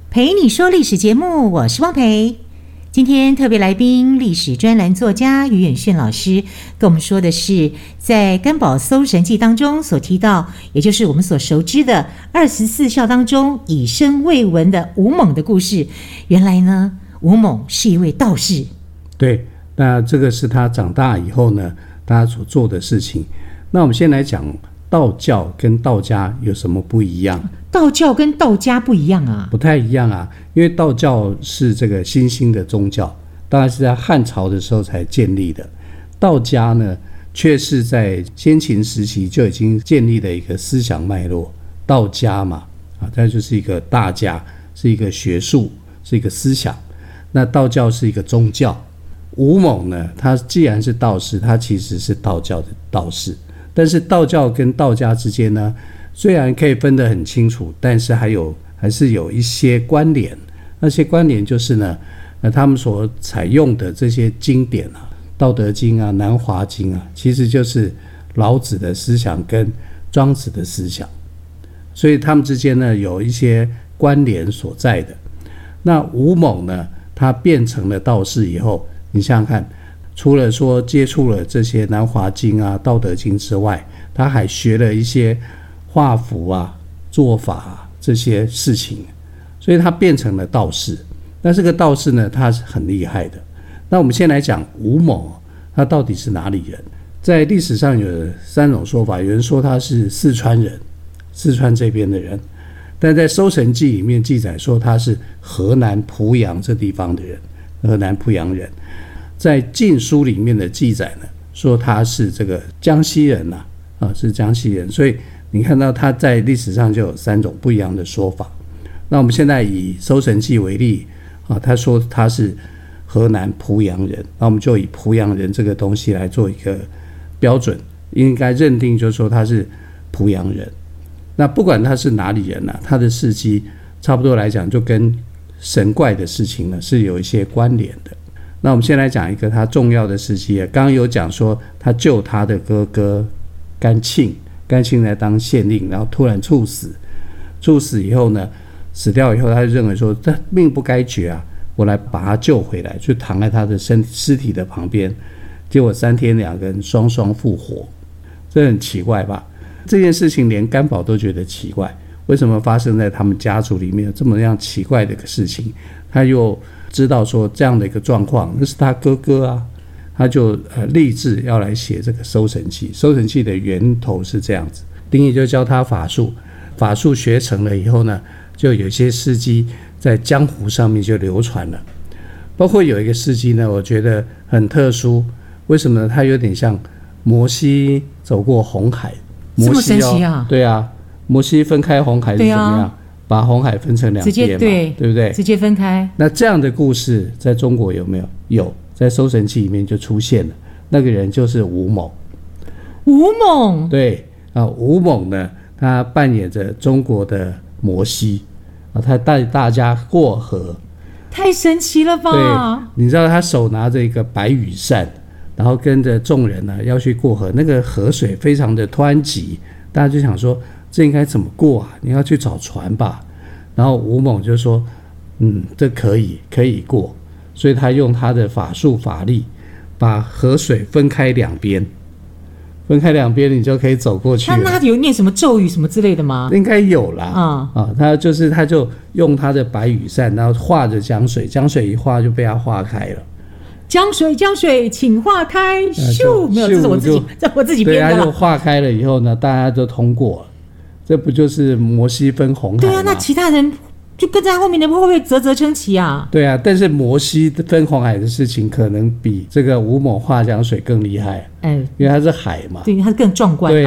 陪你说历史节目，我是汪培。今天特别来宾，历史专栏作家于远炫老师跟我们说的是，在《甘宝搜神记》当中所提到，也就是我们所熟知的24孝当中以身未闻的吴猛的故事。原来呢，吴猛是一位道士。 对，那这个是他长大以后呢，他所做的事情。那我们先来讲道教跟道家有什么不一样？ 道教跟道家不一样啊？ 不太一样啊，因为道教是这个新兴的宗教，当然是在汉朝的时候才建立的。道家呢，却是在先秦时期就已经建立的一个思想脉络。道家嘛，它就是一个大家，是一个学术，是一个思想。那道教是一个宗教。吴猛呢，他既然是道士，他其实是道教的道士。但是道教跟道家之间呢，虽然可以分得很清楚，但是还是有一些关联。那些关联就是呢，他们所采用的这些经典啊，《道德经》啊，《南华经》啊，其实就是老子的思想跟庄子的思想，所以他们之间呢有一些关联所在的。那吴猛呢，他变成了道士以后，你想想看，除了说接触了这些《南华经》啊、《道德经》之外，他还学了一些画符啊、做法啊这些事情，所以他变成了道士。那这个道士呢，他是很厉害的。那我们先来讲吴猛，他到底是哪里人？在历史上有3种说法，有人说他是四川人，四川这边的人，但在《搜神记》里面记载说他是河南濮阳这地方的人，河南濮阳人。在《晋书》里面的记载呢，说他是这个江西人是江西人，所以你看到他在历史上就有3种不一样的说法。那我们现在以《搜神记》为例他说他是河南濮阳人，那我们就以濮阳人这个东西来做一个标准，应该认定就是说他是濮阳人。那不管他是哪里人他的事迹差不多来讲就跟神怪的事情呢是有一些关联的。那我们先来讲一个他重要的事迹，刚刚有讲说他救他的哥哥甘庆来当县令，然后突然猝死以后呢，死掉以后他就认为说这命不该绝啊，我来把他救回来，就躺在他的尸体的旁边，结果3天2更双双复活，这很奇怪吧？这件事情连甘宝都觉得奇怪，为什么发生在他们家族里面有这么样奇怪的一个事情？他又知道说这样的一个状况，那是他哥哥啊，他就立志要来写这个《搜神记》。《搜神记》的源头是这样子，丁义就教他法术学成了以后呢，就有些事迹在江湖上面就流传了。包括有一个事迹呢，我觉得很特殊，为什么呢？它有点像摩西走过红海。 这么神奇啊？ 对啊，摩西分开红海是怎么样？把红海分成2边嘛，对不对？ 直接分开。 那这样的故事在中国有没有？有，在《搜神记》里面就出现了。那个人就是吴猛。吴猛，对啊，吴猛呢，他扮演着中国的摩西他带大家过河， 太神奇了吧？ 对，你知道他手拿着一个白羽扇，然后跟着众人呢要去过河，那个河水非常的湍急，大家就想说这应该怎么过啊？你要去找船吧。然后吴猛就说这可以过，所以他用他的法术法力把河水分开2边，你就可以走过去了。 那有念什么咒语什么之类的吗？ 应该有啦。他就用他的白羽扇，然后画着江水一画就被他画开了。 江水请化开，咻，没有，这是我自己编的啦。 对，他就化开了以后呢，大家就通过了。这不就是摩西分红海吗？ 对啊，那其他人就跟在后面的会不会啧称奇啊？ 对啊，但是摩西分红海的事情可能比这个吴猛画江水更厉害，因为他是海嘛， 对，他更壮观。 对